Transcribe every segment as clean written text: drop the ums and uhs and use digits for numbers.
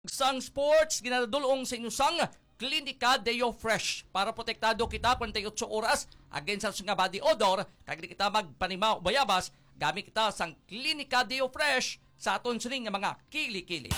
Sang sports, ginadulong sa inyo sang Klinika Deo Fresh para protektado kita 48 oras against sa nga body odor kag di kita magpanimaw bayabas gamit kita sang Klinika Deo Fresh sa aton sining nga mga kili-kili.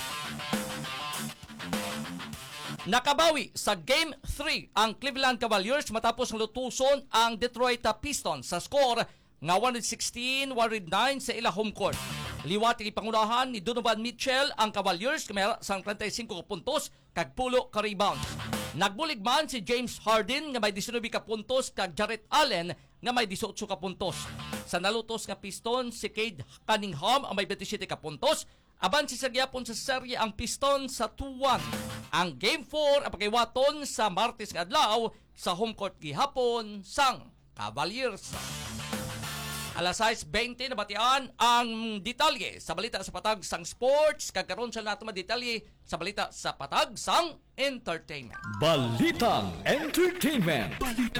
Nakabawi sa Game 3 ang Cleveland Cavaliers matapos lutuson ang Detroit Pistons sa score nga 116-109 sa ila home court. Liwat pangunahan ni Donovan Mitchell ang Cavaliers kamera sang 35 puntos kag 10 ka rebounds. Nagbulig man si James Harden nga may 19 ka puntos kag Jarrett Allen nga may 18 ka puntos. Sa nalutos nga Pistons si Cade Cunningham ang may 27 ka puntos. Aban si Sagyapon sa serye ang Pistons sa 2-1. Ang Game 4 ang pagkaiwaton sa Martes nga adlaw sa home court gihapon sang Cavaliers. Alas 6:20 na batian ang detalye sa balita sa patag sang sports. Kagkaroon sa nato detalye sa balita sa patag sang entertainment. Balitang Entertainment.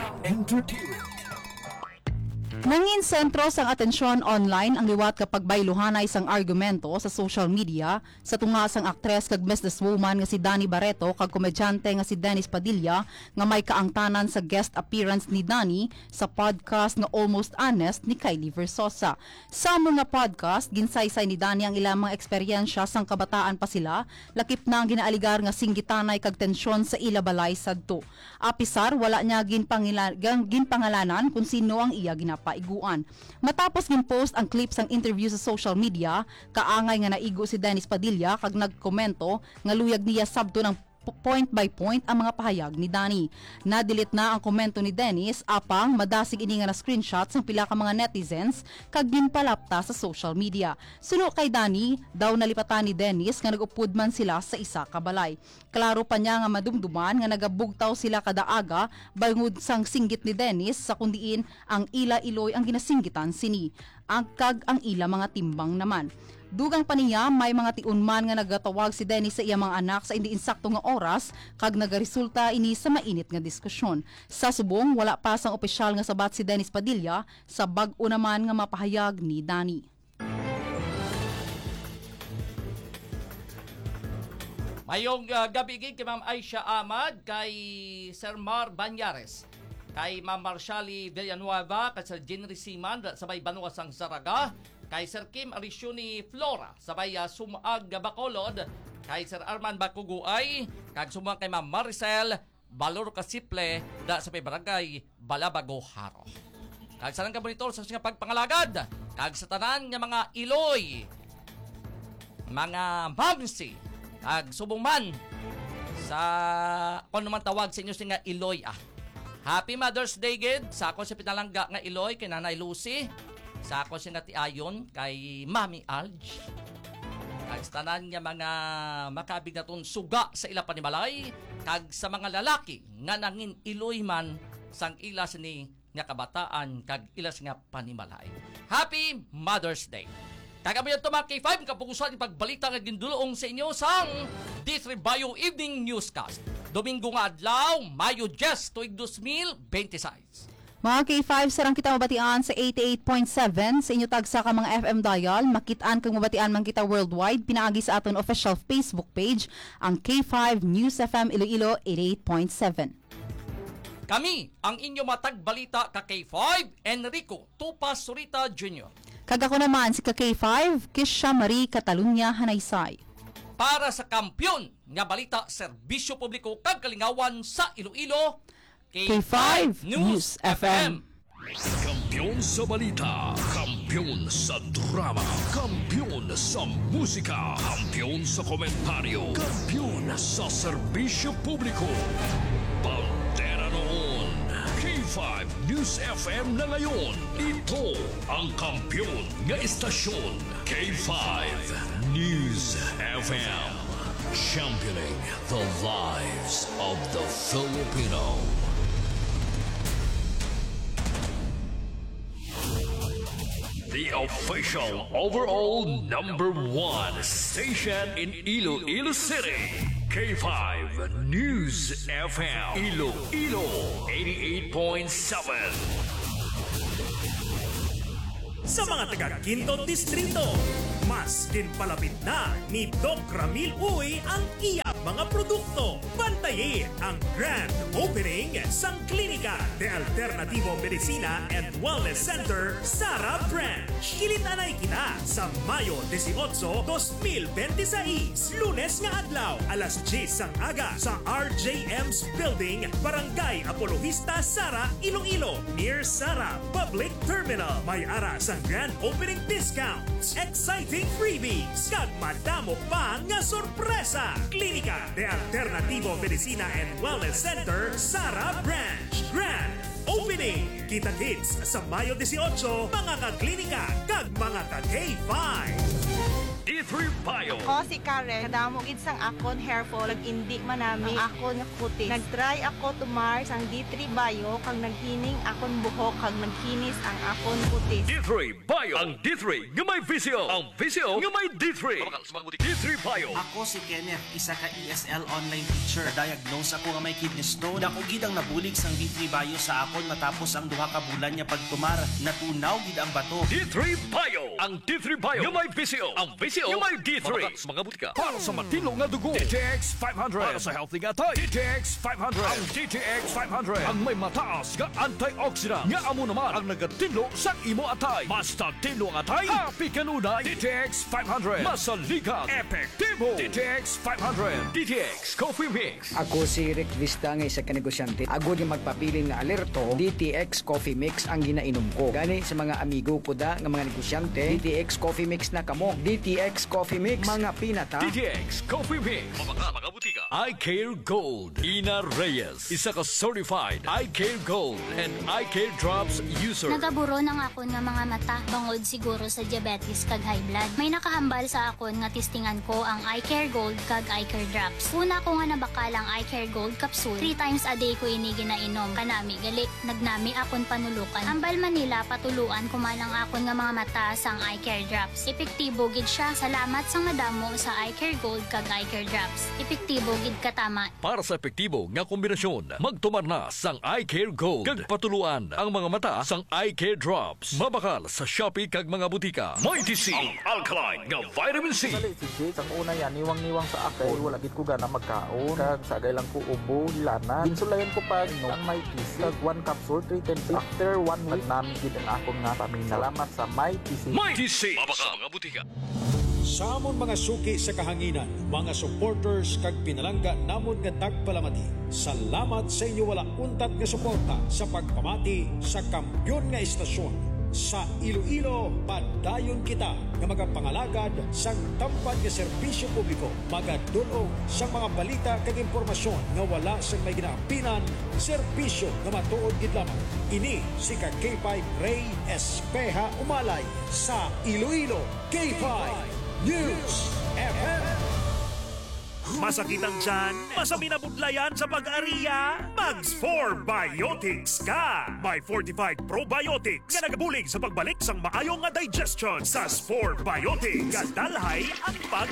Nangin sentro sang atensyon online ang liwat kapag bayluhanay sang argumento sa social media sa tunga sang aktres kag businesswoman nga si Dani Barreto kag komedyante nga si Dennis Padilla nga may kaangtanan sa guest appearance ni Dani sa podcast nga Almost Honest ni Kylie Versosa. Sa mga podcast, ginsaysay ni Dani ang ilang mga eksperyensya sang kabataan pa sila, lakip na ang ginaaligar nga singgitanay kag tensyon sa ila balay sadto. Apisar wala niya ginpangalanan kung sino ang iya ginapa iguan. Matapos gin-post ang clips ang interview sa social media, kaangay nga naigo si Dennis Padilla kag nagkomento nga luyag niya sabto ng point by point ang mga pahayag ni Dani. Nadilit na ang komento ni Dennis apang madasig ini nga na screenshots ang pila ka mga netizens kag ginpalapta sa social media. Suno kay Dani, daw nalipatan ni Dennis nga nagupod man sila sa isa ka balay. Klaro pa niya nga madumduman nga nagabugtaw sila kada aga bangod sang singgit ni Dennis sa kundiin ang ila iloy ang ginasinggitan sini. Ang kag ang ila mga timbang naman. Dugang pa niya, may mga tiunman nga nagatawag si Dennis sa iya mga anak sa hindi insakto nga oras kag nagaresulta ini sa mainit nga diskusyon. Sa subong, wala pa sang opisyal nga sabat si Dennis Padilla sa bag-o naman nga mapahayag ni Dani. Mayong gabi kay Ma'am Aisha Ahmad, kay Sir Mar Banyares, kay Ma'am Marshali Villanueva, kay Sir Jenry Siman, sabay Banuas ang Saraga, kay Sir Kim Arisioni Flora, sabay Sumag Bacolod, kay Sir Arman Bakuguay, kag sumang kay Ma'am Maricel Balor Kasiple, da sa barangay Balabago Haro. Kag sa lang kabonitor sa nga pagpangalagad, kag sa tanan nga mga iloy, mga mamsi, kag subong man sa kung naman tawag sa inyo nga iloy Happy Mother's Day gid sa ako sa pinalangga nga iloy kay Nanay Lucy, sa ako si Nati Ayon kay Mami Alj, kag sa tanan nga mga makabig naton suga sa ila panimalay, kag sa mga lalaki nga nangin iloy man sang ila sini nga kabataan kag ilas nga panimalay. Happy Mother's Day. Kagabi yung mga K5 kapugusan yung pagbalita nga ginduloong sa inyo sang D3 Bio Evening Newscast. Domingo nga adlaw, Mayo 10 tuig 2026. Mga K5, sarang kita mabatian sa 88.7 sa inyo tagsa ka mga FM dial. Makitaan kang mabatian man kita worldwide. Pinaagi sa aton official Facebook page, ang K5 News FM Iloilo 88.7. Kami ang inyo matagbalita ka K5, Enrico Tupas Surita Jr. Kagako naman si K5, Kisha Marie Catalunya Hanaysay. Para sa kampyon nga balita, serbisyo publiko kag kalingawan sa Iloilo, K5 News FM. Kampiyon sa balita, kampiyon sa drama, kampiyon sa musika, kampiyon sa komentaryo, kampiyon sa serbisyo publiko. Pantera noon, K5 News FM na ngayon. Ito ang kampiyon nga istasyon, K5 News FM. Championing the lives of the Filipino. The official overall #1 station in Iloilo City, K5 News FM, Iloilo 88.7. Sa mga taga Quinto Distrito, mas ginpalapit na ni Doc Ramil Uy ang iya mga produkto. Bantayin ang grand opening sang Klinika de Alternativo Medicina and Wellness Center, Sara Branch. Kilitanay kita sa Mayo 18, 2026, Lunes nga adlaw, alas 10 sang aga sa RJM's Building, Barangay Apologista, Sara, Iloilo, near Sara Public Terminal. May ara sang grand opening discounts, exciting freebies, kag madamo pa nga sorpresa. Klinika de Alternativo Medicina and Wellness Center, Sara Branch. Grand Opening! Kita-kits sa Mayo 18, mga ka-klinika kag mga ka-K5. D3 Bio. Ako si Karen, kadamo gid sang akon hair fall, indi manami ang akon nga kutis. Nagtry ako tumar sang D3 Bio kag naghining akon buhok kag nagkinis ang akon kutis. D3 Bio. Ang D3 nga may visio. Ang visio nga may D3. D3 Bio. Ako si Kenneth, isa ka ESL online teacher. Diagnose ako nga may kidney stone. Ako gid ang nabulig sang D3 Bio sa akon matapos ang duha ka bulan niya pagtumar. Natunaw gid ang bato. D3 Bio. Ang D3 Bio nga may visio. Ang visio nga may D3. Mga butika. Para sa matino nga dugo. DTX 500. Para sa healthy nga tayo. DTX 500. Ang DTX 500. Ang may mataas nga antioxidant. Nga amo naman ang nagatinlo sa imo atay. Basta tinlo ang atay. Happy kanunay. DTX 500. Masaligan. Epektibo. DTX 500. DTX Coffee Mix. Ako si Rick Vista nga isa ka negosyante. Ako di magpapili nga alerto, DTX Coffee Mix ang ginainom ko. Gani sa mga amigo ko da nga mga negosyante, DTX Coffee Mix na kamo. DTX Coffee Mix, mga pinata. DTX Coffee Mix. Mga butika. I Care Gold. Ina Reyes. Isa ka certified I Care Gold and I Care Drops user. Nagaburo ng akon nga mga mata bangod siguro sa diabetes kag high blood. May nakahambal sa akon nga testingan ko ang I Care Gold kag I Care Drops. Una ko nga nabakalang I Care Gold capsule. 3 times a day ko ini ginainom. Kanami gali nagnami akon panulukan. Ambal Manila patuluan kumalang akon nga mga mata sang I Care Drops. Epektibo gid siya. Salamat sang madamo sa I Care Gold kag I Care Drops. Epektibo gid katama. Para sa epektibo nga kombinasyon, magtumar na sang I Care Gold. Kag patuluan ang mga mata sang I Care Drops. Mabakal sa Shopee kag mga butika. Mighty C. Ang alkaline nga vitamin C. Dali si Jay, ang una yan, niwang-niwang sa akay. Wala gid ko gana magkaon. Kag sagay lang ko ubo, lana. Ginsulayan ko pa ang may TC. Kag 1 capsule, 3 times. After 1 week, namin gid ang akong nga pamina. Salamat sa Mighty C. Mighty C. Mabakal mga butika. Sa amon mga suki sa kahanginan, mga supporters kag pinalangga namon nga tagpalamati. Salamat sa inyo wala untat nga suporta sa pagpamati sa kampyon nga istasyon. Sa Iloilo, padayon kita nga magapangalagad sang tampad nga serbisyo publiko. Magadulong sa mga balita kag impormasyon nga wala sa may ginaapinan, serbisyo nga matuod gid lamang. Ini si K5 Ray Espeja Umalay sa Iloilo, K5 News FM. Masakit ang tiyan? Masami na budlayan sa pag-ariya? Mags 4 Biotics ka! May fortified probiotics nga nagabulig sa pagbalik sang maayong nga digestion. Sa 4 Biotics, kadalhay ang pag